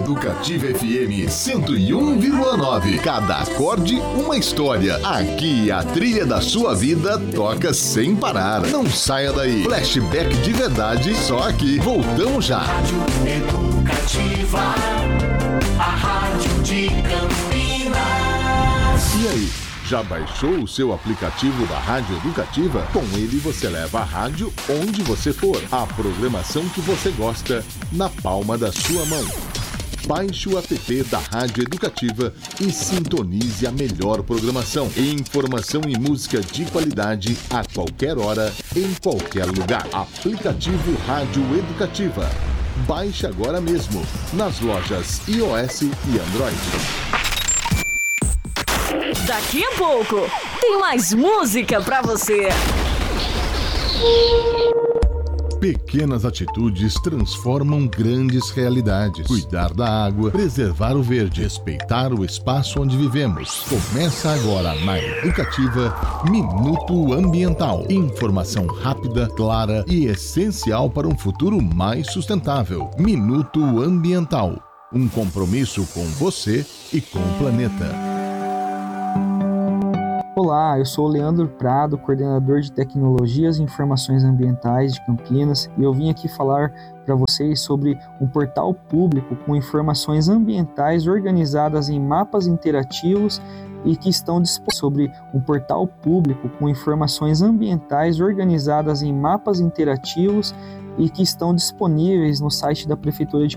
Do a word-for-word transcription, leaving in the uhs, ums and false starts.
Educativa F M cento e um vírgula nove. Cada acorde, uma história. Aqui a trilha da sua vida toca sem parar. Não saia daí. Flashback de verdade, só aqui. Voltamos já. Rádio Educativa, a rádio de Campinas. E aí? Já baixou o seu aplicativo da Rádio Educativa? Com ele você leva a rádio onde você for. A programação que você gosta na palma da sua mão. Baixe o app da Rádio Educativa e sintonize a melhor programação. Informação e música de qualidade a qualquer hora, em qualquer lugar. Aplicativo Rádio Educativa. Baixe agora mesmo nas lojas iOS e Android. Daqui a pouco tem mais música pra você. Pequenas atitudes transformam grandes realidades. Cuidar da água, preservar o verde, respeitar o espaço onde vivemos. Começa agora na Educativa Minuto Ambiental. Informação rápida, clara e essencial para um futuro mais sustentável. Minuto Ambiental. Um compromisso com você e com o planeta. Olá, eu sou o Leandro Prado, coordenador de Tecnologias e Informações Ambientais de Campinas, e eu vim aqui falar para vocês sobre um portal público com informações ambientais organizadas em mapas interativos e que estão disponíveis sobre um portal público com informações ambientais organizadas em mapas interativos e que estão disponíveis no site da Prefeitura de